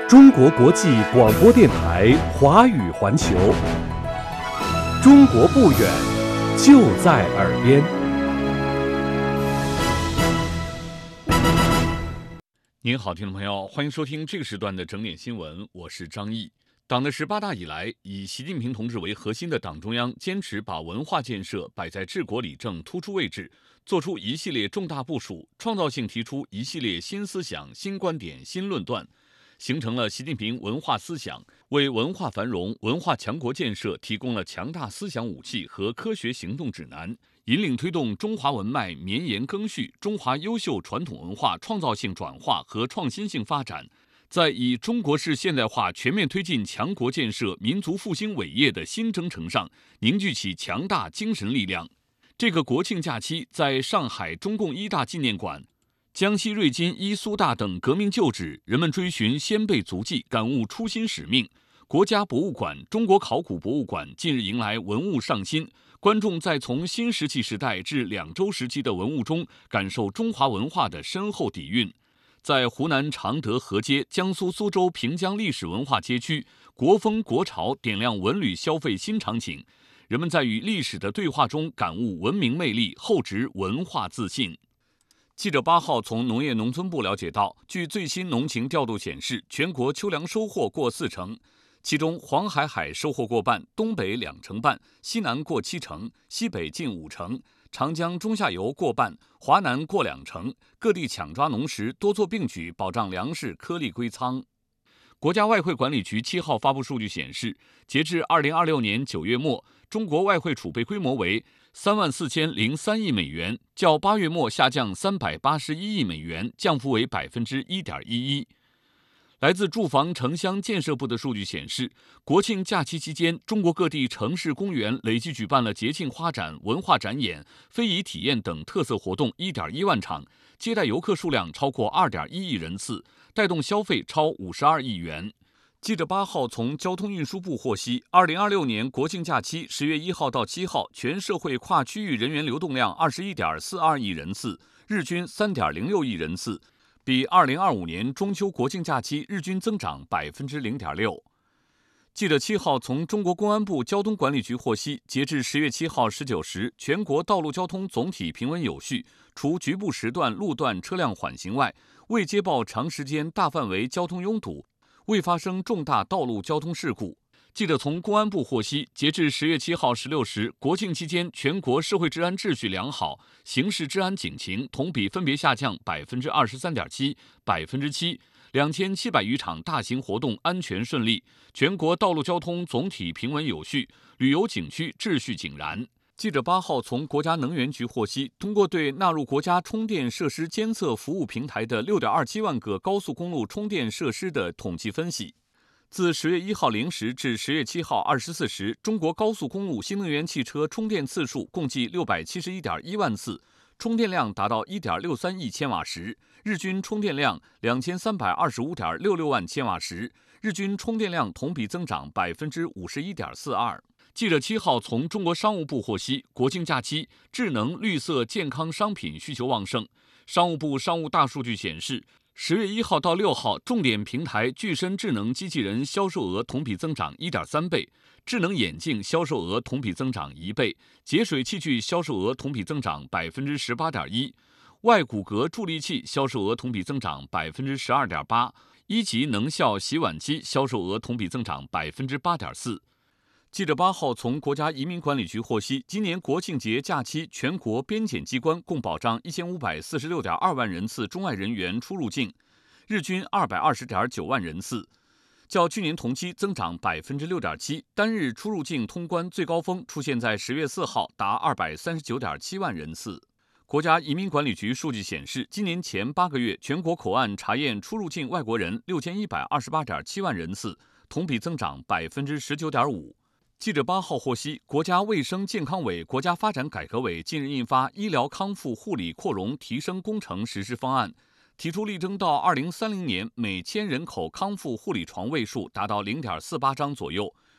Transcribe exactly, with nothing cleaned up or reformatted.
中国国际广播电台华语环球，中国不远，就在耳边。 您好，听众朋友，欢迎收听这个时段的整点新闻，我是张毅。党的十八大以来，以习近平同志为核心的党中央坚持把文化建设摆在治国理政突出位置，做出一系列重大部署，创造性提出一系列新思想、新观点、新论断，形成了习近平文化思想，为文化繁荣、文化强国建设提供了强大思想武器和科学行动指南，引领推动中华文脉绵延更续，中华优秀传统文化创造性转化和创新性发展，在以中国式现代化全面推进强国建设、民族复兴伟业的新征程上凝聚起强大精神力量。这个国庆假期，在上海中共一大纪念馆、江西瑞金一苏大等革命旧址，人们追寻先辈足迹，感悟初心使命。国家博物馆、中国考古博物馆近日迎来文物上新，观众在从新石器时代至两周时期的文物中，感受中华文化的深厚底蕴。在湖南常德河街、江苏苏州平江历史文化街区，国风国潮点亮文旅消费新场景，人们在与历史的对话中感悟文明魅力，厚植文化自信。记者八号从农业农村部了解到，据最新农情调度显示，全国秋粮收获过四成，其中黄海海收获过半，东北两成半，西南过七成，西北近五成，长江中下游过半，华南过两成，各地抢抓农时，多做并举，保障粮食颗粒归仓。国家外汇管理局七号发布数据显示，截至二零二六年九月末，中国外汇储备规模为三万四千零三亿美元，较八月末下降三百八十一亿美元，降幅为百分之一点一一。来自住房城乡建设部的数据显示，国庆假期期间，中国各地城市公园累计举办了节庆花展、文化展演、非遗体验等特色活动一点一万场，接待游客数量超过二点一亿人次，带动消费超五十二亿元。记者八号从交通运输部获悉，二零二六年国庆假期十月一号到七号，全社会跨区域人员流动量二十一点四二亿人次，日均三点零六亿人次，比二零二五年中秋国庆假期日均增长百分之零点六。记者七号从中国公安部交通管理局获悉，截至十月七号十九时，全国道路交通总体平稳有序，除局部时段路段车辆缓行外，未接报长时间大范围交通拥堵，未发生重大道路交通事故。记者从公安部获悉，截至十月七号十六时，国庆期间全国社会治安秩序良好，刑事治安警情同比分别下降百分之二十三点七、百分之七，两千七百余场大型活动安全顺利，全国道路交通总体平稳有序，旅游景区秩序井然。记者八号从国家能源局获悉，通过对纳入国家充电设施监测服务平台的六点二七万个高速公路充电设施的统计分析，自十月一号零时至十月七号二十四时，中国高速公路新能源汽车充电次数共计六百七十一点一万次，充电量达到一点六三亿千瓦时，日均充电量两千三百二十五点六六万千瓦时，日均充电量同比增长百分之五十一点四二。记者七号从中国商务部获悉，国庆假期智能、绿色、健康商品需求旺盛。商务部商务大数据显示，十月一号到六号，重点平台具身智能机器人销售额同比增长一点三倍，智能眼镜销售额同比增长一倍，节水器具销售额同比增长百分之十八点一，外骨骼助力器销售额同比增长百分之十二点八，一级能效洗碗机销售额同比增长百分之八点四。记者八号从国家移民管理局获悉，今年国庆节假期，全国边检机关共保障一千五百四十六点二万人次中外人员出入境，日均二百二十点九万人次，较去年同期增长百分之六点七。单日出入境通关最高峰出现在十月四号，达二百三十九点七万人次。国家移民管理局数据显示，今年前八个月，全国口岸查验出入境外国人六千一百二十八点七万人次，同比增长百分之十九点五。记者八号获悉，国家卫生健康委、国家发展改革委近日印发《医疗康复护理扩容提升工程实施方案》，提出力争到二零三零年每千人口康复护理床位数达到零点四八张左右，